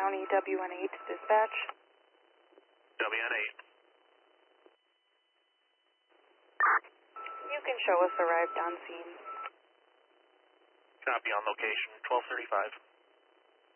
County, WN8 dispatch. WN8. You can show us arrived on scene. Copy on location, 1235.